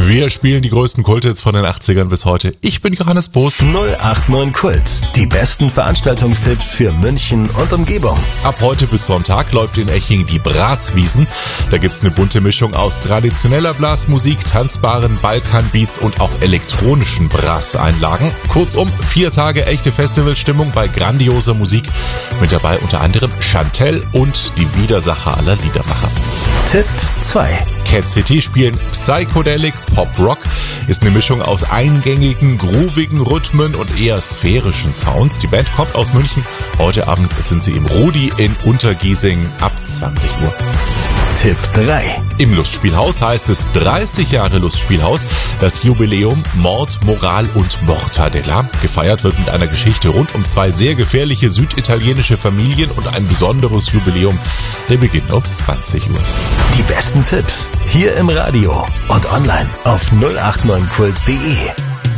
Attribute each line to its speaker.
Speaker 1: Wir spielen die größten Kulthits von den 80ern bis heute. Ich bin Johannes Boos.
Speaker 2: 089 Kult. Die besten Veranstaltungstipps für München und Umgebung.
Speaker 1: Ab heute bis Sonntag läuft in Eching die Braswiesen. Da gibt's eine bunte Mischung aus traditioneller Blasmusik, tanzbaren Balkanbeats und auch elektronischen Brasseinlagen. Kurzum, 4 Tage echte Festivalstimmung bei grandioser Musik. Mit dabei unter anderem Chantelle und die Widersacher aller Liedermacher.
Speaker 2: Tipp 2.
Speaker 1: Cat City spielen Psychedelic Pop Rock, ist eine Mischung aus eingängigen, groovigen Rhythmen und eher sphärischen Sounds. Die Band kommt aus München. Heute Abend sind sie im Rudi in Untergiesing ab 20 Uhr.
Speaker 2: Tipp 3.
Speaker 1: Im Lustspielhaus heißt es 30 Jahre Lustspielhaus, das Jubiläum Mord, Moral und Mortadella. Gefeiert wird mit einer Geschichte rund um 2 sehr gefährliche süditalienische Familien und ein besonderes Jubiläum. Der Beginn um 20 Uhr.
Speaker 2: Die besten Tipps hier im Radio und online auf 089kult.de.